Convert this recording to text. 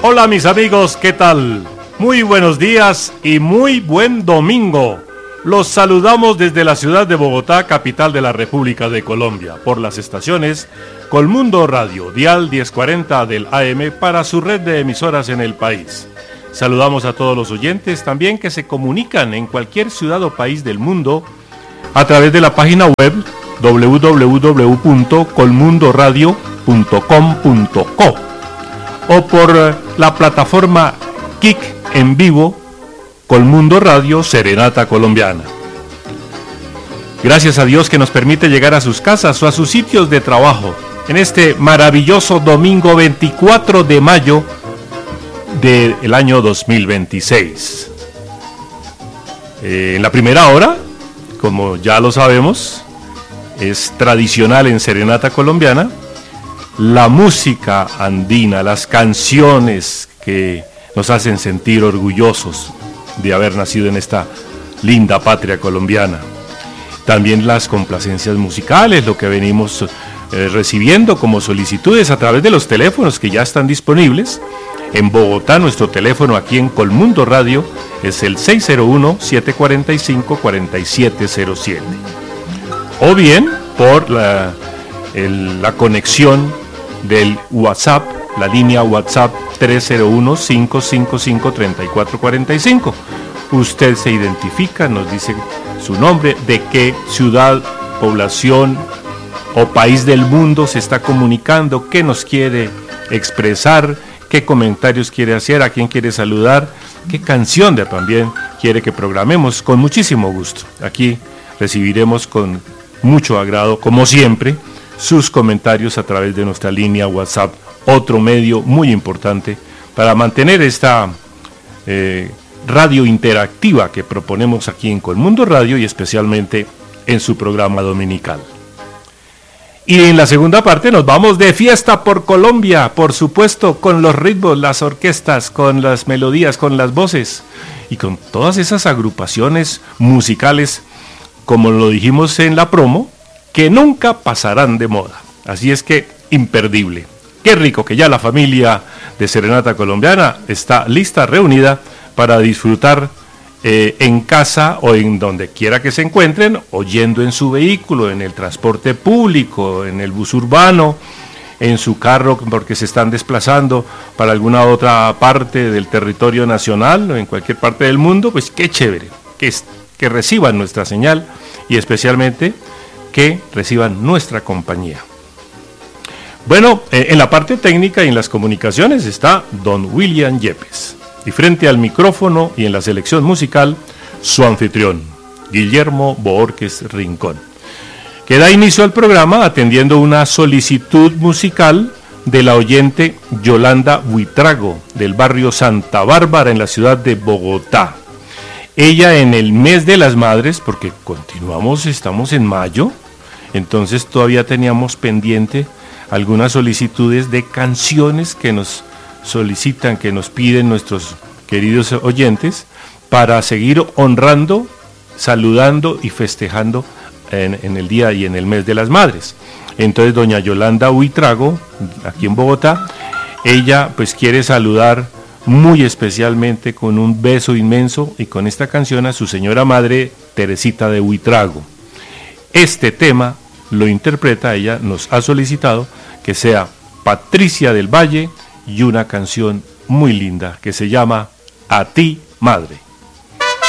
Hola mis amigos, ¿qué tal? Muy buenos días y muy buen domingo. Los saludamos desde la ciudad de Bogotá, capital de la República de Colombia, por las estaciones Colmundo Radio, dial 1040 del AM para su red de emisoras en el país. Saludamos a todos los oyentes también que se comunican en cualquier ciudad o país del mundo a través de la página web www.colmundoradio.com.co o por la plataforma Kik en vivo Colmundo Radio Serenata Colombiana. Gracias a Dios que nos permite llegar a sus casas o a sus sitios de trabajo en este maravilloso domingo 24 de mayo del año 2026. En la primera hora, como ya lo sabemos, es tradicional en Serenata Colombiana la música andina, las canciones que nos hacen sentir orgullosos de haber nacido en esta linda patria colombiana. También las complacencias musicales, lo que venimos recibiendo como solicitudes a través de los teléfonos que ya están disponibles. En Bogotá, nuestro teléfono aquí en Colmundo Radio es el 601-745-4707. O bien por la conexión del WhatsApp, la línea WhatsApp 301-555-3445. Usted se identifica, nos dice su nombre, de qué ciudad, población o país del mundo se está comunicando, qué nos quiere expresar, qué comentarios quiere hacer, a quién quiere saludar, qué canción también quiere que programemos. Con muchísimo gusto. Aquí recibiremos con mucho agrado, como siempre, sus comentarios a través de nuestra línea WhatsApp, otro medio muy importante para mantener esta radio interactiva que proponemos aquí en Colmundo Radio y especialmente en su programa dominical. Y en la segunda parte nos vamos de fiesta por Colombia, por supuesto, con los ritmos, las orquestas, con las melodías, con las voces y con todas esas agrupaciones musicales, como lo dijimos en la promo, que nunca pasarán de moda. Así es que, imperdible. Qué rico que ya la familia de Serenata Colombiana está lista, reunida, para disfrutar en casa o en donde quiera que se encuentren, oyendo en su vehículo, en el transporte público, en el bus urbano, en su carro porque se están desplazando para alguna otra parte del territorio nacional o en cualquier parte del mundo. Pues qué chévere que reciban nuestra señal y especialmente que reciban nuestra compañía. Bueno, en la parte técnica y en las comunicaciones está don William Yepes. Y frente al micrófono y en la selección musical, su anfitrión, Guillermo Boórquez Rincón, que da inicio al programa atendiendo una solicitud musical de la oyente Yolanda Buitrago, del barrio Santa Bárbara, en la ciudad de Bogotá. Ella en el mes de las madres, porque estamos en mayo, entonces todavía teníamos pendiente algunas solicitudes de canciones que nos solicitan, que nos piden nuestros queridos oyentes para seguir honrando, saludando y festejando en el día y en el mes de las madres. Entonces doña Yolanda Buitrago, aquí en Bogotá, ella pues quiere saludar muy especialmente con un beso inmenso y con esta canción a su señora madre Teresita de Buitrago. Este tema lo interpreta, ella nos ha solicitado que sea Patricia del Valle y una canción muy linda que se llama A ti, Madre.